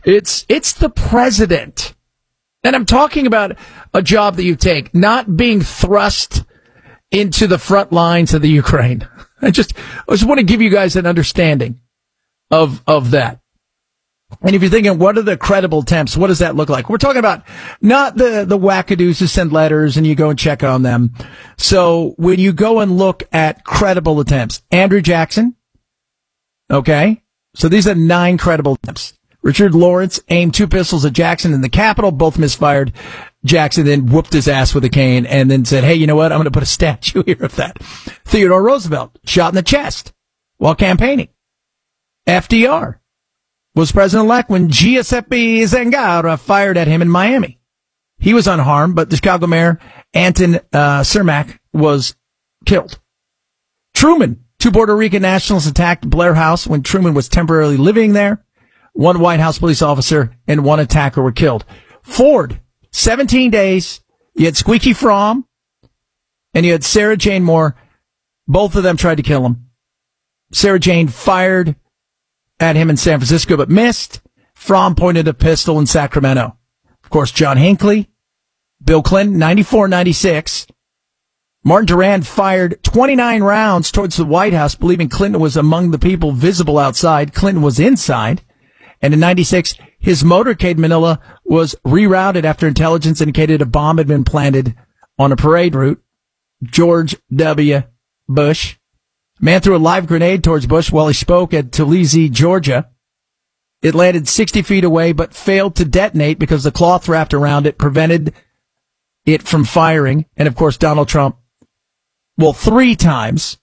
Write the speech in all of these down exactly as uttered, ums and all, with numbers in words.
It's, it's the president. And I'm talking about a job that you take, not being thrust into the front lines of the Ukraine. I just, I just want to give you guys an understanding of, of that. And if you're thinking, what are the credible attempts? What does that look like? We're talking about not the, the wackadoos who send letters and you go and check on them. So when you go and look at credible attempts, Andrew Jackson. Okay. So these are nine credible attempts. Richard Lawrence aimed two pistols at Jackson in the Capitol, both misfired. Jackson then whooped his ass with a cane and then said, hey, you know what? I'm going to put a statue here of that. Theodore Roosevelt shot in the chest while campaigning. F D R was president-elect when Giuseppe Zangara fired at him in Miami. He was unharmed, but the Chicago mayor, Anton uh, Cermak, was killed. Truman, two Puerto Rican nationals attacked Blair House when Truman was temporarily living there. One White House police officer and one attacker were killed. Ford, seventeen days. You had Squeaky Fromm and you had Sarah Jane Moore. Both of them tried to kill him. Sarah Jane fired at him in San Francisco, but missed. Fromm pointed a pistol in Sacramento. Of course, John Hinckley, Bill Clinton, ninety-four ninety-six. Martin Durand fired twenty-nine rounds towards the White House, believing Clinton was among the people visible outside. Clinton was inside. And in ninety-six, his motorcade Manila was rerouted after intelligence indicated a bomb had been planted on a parade route. George W. Bush. Man threw a live grenade towards Bush while he spoke at Tbilisi, Georgia. It landed sixty feet away, but failed to detonate because the cloth wrapped around it prevented it from firing. And of course, Donald Trump, well, three times.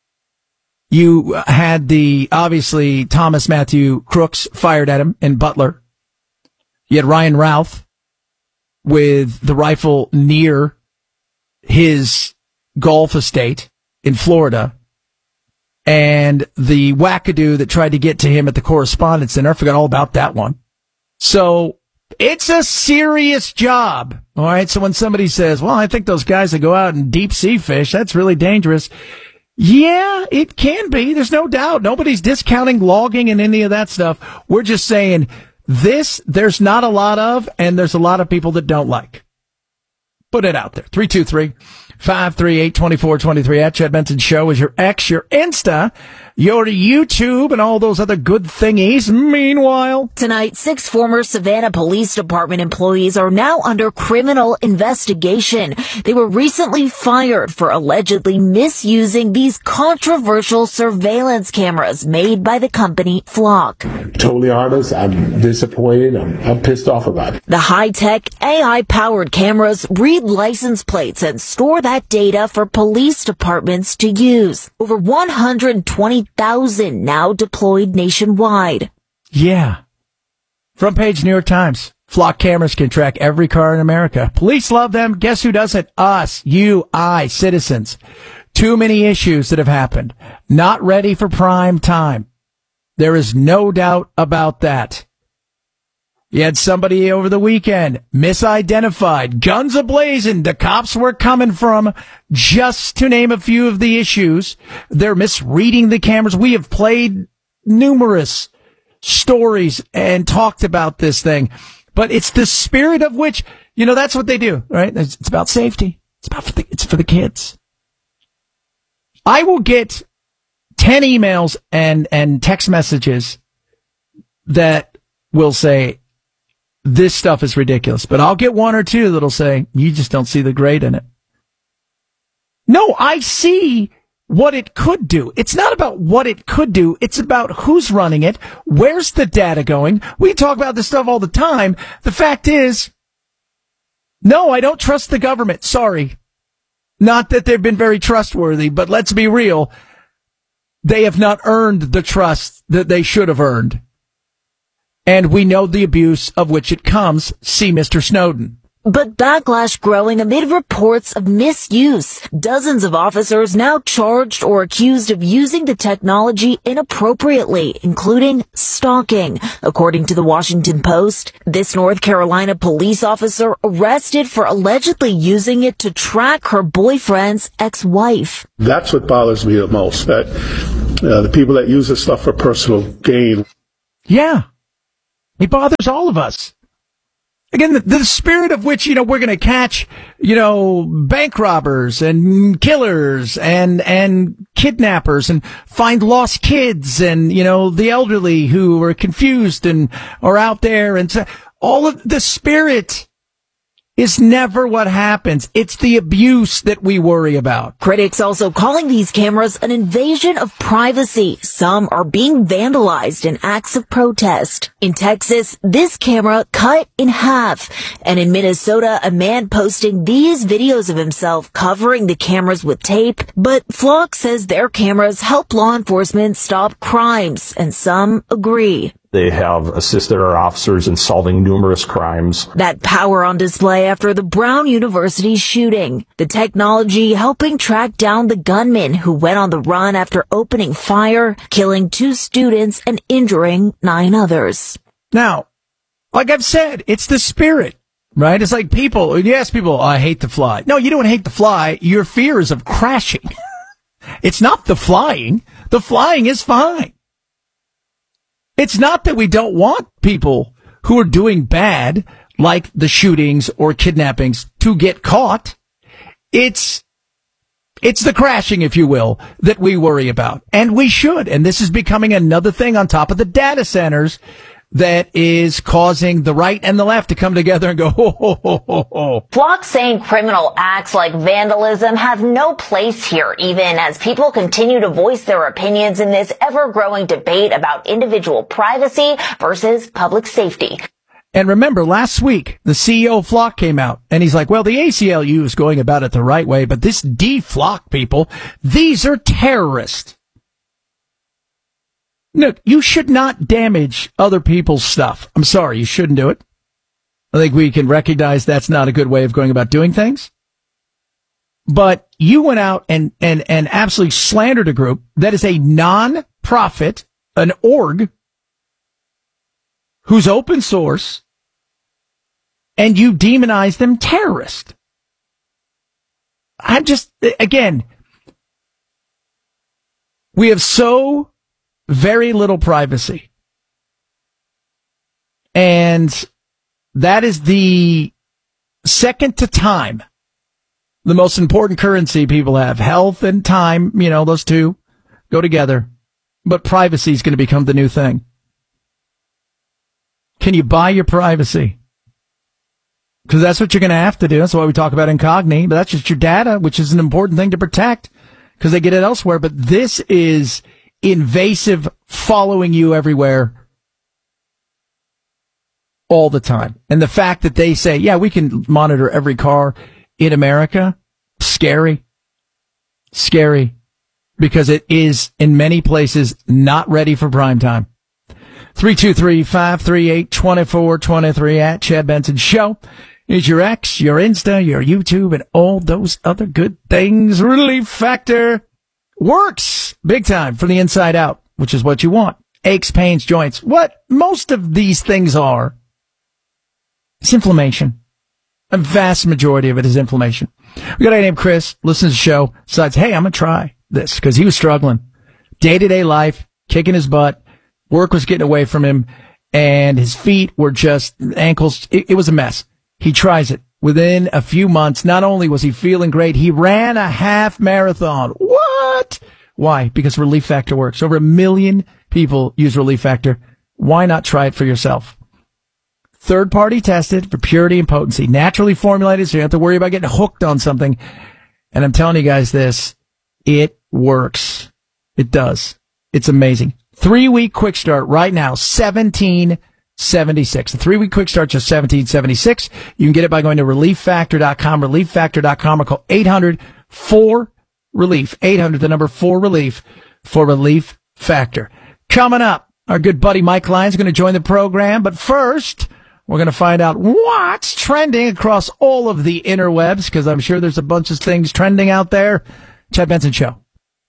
You had the, obviously, Thomas Matthew Crooks fired at him in Butler. You had Ryan Routh with the rifle near his golf estate in Florida. And the wackadoo that tried to get to him at the Correspondence Center. I forgot all about that one. So it's a serious job. All right. So when somebody says, well, I think those guys that go out and deep sea fish, that's really dangerous. Yeah, it can be. There's no doubt. Nobody's discounting logging and any of that stuff. We're just saying this, there's not a lot of, and there's a lot of people that don't like. Put it out there. three two three, five three eight, two four two three at Chad Benson Show is your X, your Insta, your YouTube, and all those other good thingies. Meanwhile, tonight, six former Savannah Police Department employees are now under criminal investigation. They were recently fired for allegedly misusing these controversial surveillance cameras made by the company Flock. Totally honest, I'm disappointed. I'm, I'm pissed off about it. The high-tech A I-powered cameras read license plates and store that data for police departments to use. Over one hundred twenty thousand now deployed nationwide. Yeah. Front page New York Times. Flock cameras can track every car in America. Police love them. Guess who doesn't? Us. You, I, citizens. Too many issues that have happened. Not ready for prime time. There is no doubt about that. You had somebody over the weekend misidentified, guns ablazing. The cops were coming from, just to name a few of the issues. They're misreading the cameras. We have played numerous stories and talked about this thing, but it's the spirit of which, you know, that's what they do, right? It's, it's about safety. It's about for the, it's for the kids. I will get ten emails and, and text messages that will say, this stuff is ridiculous, but I'll get one or two that'll say, you just don't see the grade in it. No, I see what it could do. It's not about what it could do. It's about who's running it. Where's the data going? We talk about this stuff all the time. The fact is, no, I don't trust the government. Sorry. Not that they've been very trustworthy, but let's be real. They have not earned the trust that they should have earned. And we know the abuse of which it comes. See Mister Snowden. But backlash growing amid reports of misuse. Dozens of officers now charged or accused of using the technology inappropriately, including stalking. According to the Washington Post, this North Carolina police officer arrested for allegedly using it to track her boyfriend's ex-wife. That's what bothers me the most, that uh, the people that use this stuff for personal gain. Yeah. He bothers all of us. Again, the, the spirit of which, you know, we're going to catch, you know, bank robbers and killers and, and kidnappers and find lost kids and, you know, the elderly who are confused and are out there. And so all of the spirit is never what happens. It's the abuse that we worry about. Critics also calling these cameras an invasion of privacy. Some are being vandalized in acts of protest. In Texas, this camera cut in half. And in Minnesota, a man posting these videos of himself covering the cameras with tape. But Flock says their cameras help law enforcement stop crimes, and some agree. They have assisted our officers in solving numerous crimes. That power on display after the Brown University shooting. The technology helping track down the gunman who went on the run after opening fire, killing two students and injuring nine others. Now, like I've said, it's the spirit, right? It's like people, you ask people, oh, I hate to fly. No, you don't hate to fly. Your fear is of crashing. It's not the flying. The flying is fine. It's not that we don't want people who are doing bad, like the shootings or kidnappings, to get caught. It's, it's the crashing, if you will, that we worry about. And we should. And this is becoming another thing on top of the data centers that is causing the right and the left to come together and go, ho, ho, ho, ho, ho. Flock saying criminal acts like vandalism have no place here, even as people continue to voice their opinions in this ever-growing debate about individual privacy versus public safety. And remember, last week, the C E O of Flock came out, and he's like, well, the A C L U is going about it the right way, but this D-Flock people, these are terrorists. Look, you should not damage other people's stuff. I'm sorry, you shouldn't do it. I think we can recognize that's not a good way of going about doing things. But you went out and, and, and absolutely slandered a group that is a non-profit, an org, who's open source, and you demonize them terrorist. I'm just, again, we have so very little privacy. And that is the second to time, the most important currency people have. Health and time, you know, those two go together. But privacy is going to become the new thing. Can you buy your privacy? Because that's what you're going to have to do. That's why we talk about incognito. But that's just your data, which is an important thing to protect because they get it elsewhere. But this is invasive, following you everywhere all the time. And the fact that they say, yeah, we can monitor every car in America, scary, scary, because it is in many places not ready for prime time. three two three, five three eight, two four two three at Chad Benson Show is your X, your Insta, your YouTube, and all those other good things. Relief Factor works big time from the inside out, which is what you want. Aches, pains, joints. What most of these things are, it's inflammation. A vast majority of it is inflammation. We got a guy named Chris, listens to the show, decides, hey, I'm going to try this because he was struggling. Day-to-day life, kicking his butt. Work was getting away from him, and his feet were just ankles. It, it was a mess. He tries it. Within a few months, not only was he feeling great, he ran a half marathon. What? Why? Because Relief Factor works. Over a million people use Relief Factor. Why not try it for yourself? Third party tested for purity and potency. Naturally formulated, so you don't have to worry about getting hooked on something. And I'm telling you guys this, it works. It does. It's amazing. Three week quick start right now, seventeen seventy-six. The three week quick start just seventeen seventy-six. You can get it by going to relief factor dot com, relief factor dot com, or call eight hundred four relief, eight hundred, the number four relief for Relief Factor. Coming up, our good buddy Mike Lyons going to join the program. But first, we're going to find out what's trending across all of the interwebs, because I'm sure there's a bunch of things trending out there. Chad Benson Show.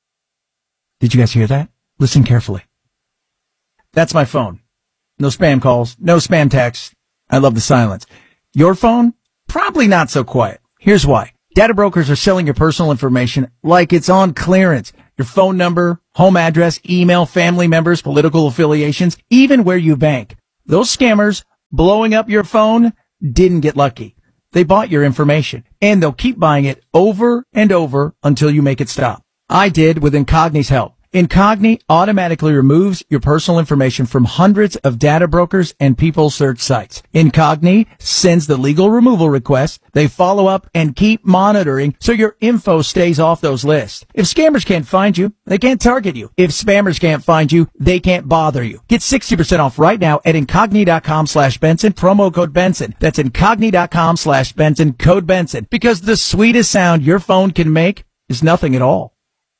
Did you guys hear that? Listen carefully. That's my phone. No spam calls, no spam texts. I love the silence. Your phone? Probably not so quiet. Here's why. Data brokers are selling your personal information like it's on clearance. Your phone number, home address, email, family members, political affiliations, even where you bank. those scammers blowing up your phone didn't get lucky. They bought your information, and they'll keep buying it over and over until you make it stop. I did with Incogni's help. Incogni automatically removes your personal information from hundreds of data brokers and people search sites. Incogni sends the legal removal request. They follow up and keep monitoring so your info stays off those lists. If scammers can't find you, they can't target you. If spammers can't find you, they can't bother you. Get sixty percent off right now at incogni.com slash Benson, promo code Benson. That's incogni.com slash Benson, code Benson. Because the sweetest sound your phone can make is nothing at all.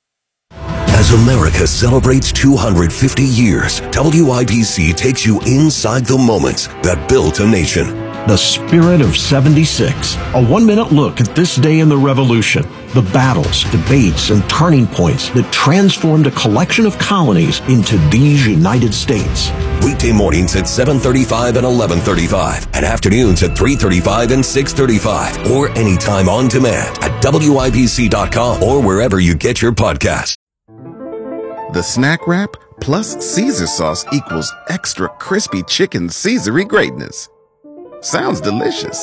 As America celebrates two hundred fifty years, W I B C takes you inside the moments that built a nation. The Spirit of seventy-six, a one-minute look at this day in the Revolution, the battles, debates, and turning points that transformed a collection of colonies into these United States. Weekday mornings at seven thirty-five and eleven thirty-five, and afternoons at three thirty-five and six thirty-five, or anytime on demand at W I B C dot com or wherever you get your podcasts. The Snack Wrap plus Caesar sauce equals extra crispy chicken Caesar-y greatness. Sounds delicious.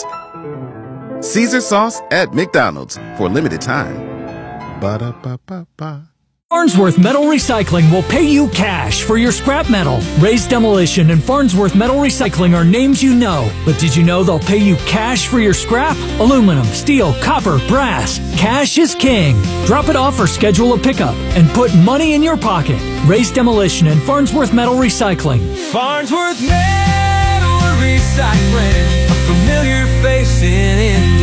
Caesar sauce at McDonald's for a limited time. Ba-da-ba-ba-ba. Farnsworth Metal Recycling will pay you cash for your scrap metal. Raised Demolition and Farnsworth Metal Recycling are names you know. But did you know they'll pay you cash for your scrap? Aluminum, steel, copper, brass. Cash is king. Drop it off or schedule a pickup and put money in your pocket. Raised Demolition and Farnsworth Metal Recycling. Farnsworth Metal Recycling, a familiar face in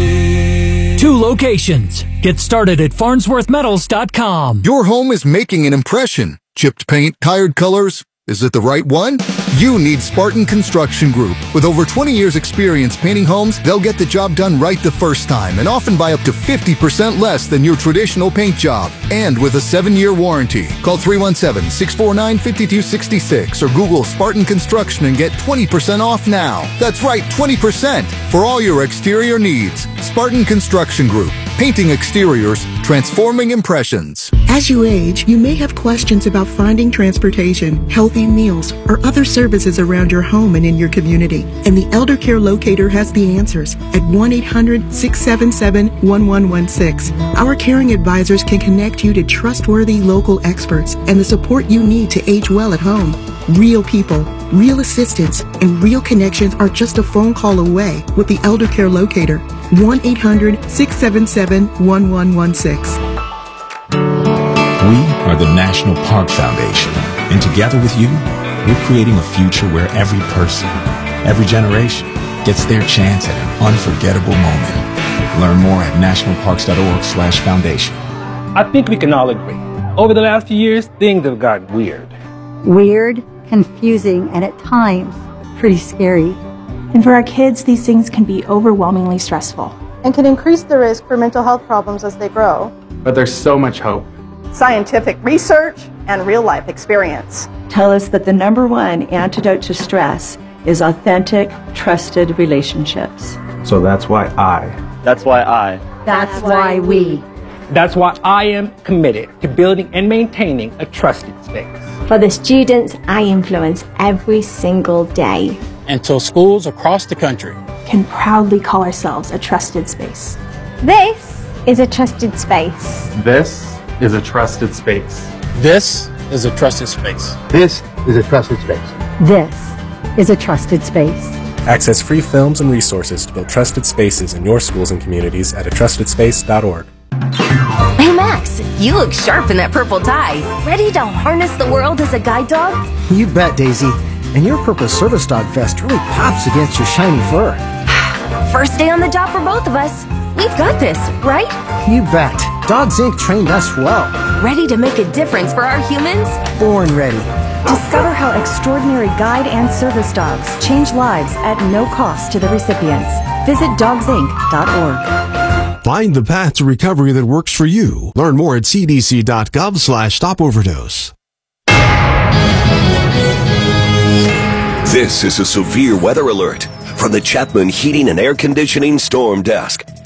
Indy. Two locations. Get started at farnsworth metals dot com. Your home is making an impression. Chipped paint, tired colors. Is it the right one? You need Spartan Construction Group. With over twenty years experience painting homes, they'll get the job done right the first time and often by up to fifty percent less than your traditional paint job. And with a seven-year warranty. Call three one seven, six four nine, five two six six or Google Spartan Construction and get twenty percent off now. That's right, twenty percent for all your exterior needs. Spartan Construction Group. Painting exteriors, transforming impressions. As you age, you may have questions about finding transportation, healthy meals, or other services around your home and in your community. And the Elder Care Locator has the answers at one eight hundred, six seven seven, one one one six. Our caring advisors can connect you to trustworthy local experts and the support you need to age well at home. Real people, real assistance, and real connections are just a phone call away with the Elder Care Locator. one eight hundred, six seven seven, one one one six. We are the National Park Foundation, and together with you, we're creating a future where every person, every generation, gets their chance at an unforgettable moment. Learn more at nationalparks.org slash foundation. I think we can all agree. Over the last few years, things have gotten weird. Weird, confusing, and at times, pretty scary. And for our kids, these things can be overwhelmingly stressful. And can increase the risk for mental health problems as they grow. But there's so much hope. Scientific research and real-life experience tell us that the number one antidote to stress is authentic, trusted relationships. So that's why I. That's why I. That's why we. That's why I am committed to building and maintaining a trusted space. For the students I influence every single day. Until schools across the country can proudly call ourselves a trusted space. This is a trusted space. This is a trusted space. This is a trusted space. This is a trusted space. This is a trusted space. Access free films and resources to build trusted spaces in your schools and communities at a trusted space dot org. Hey Max, you look sharp in that purple tie. Ready to harness the world as a guide dog? You bet, Daisy. And your purple service dog vest really pops against your shiny fur. First day on the job for both of us. We've got this, right? You bet. Dogs Incorporated trained us well. Ready to make a difference for our humans? Born ready. Discover how extraordinary guide and service dogs change lives at no cost to the recipients. Visit dogs inc dot org. Find the path to recovery that works for you. Learn more at c d c dot gov slash stop overdose. This is a severe weather alert from the Chapman Heating and Air Conditioning Storm Desk.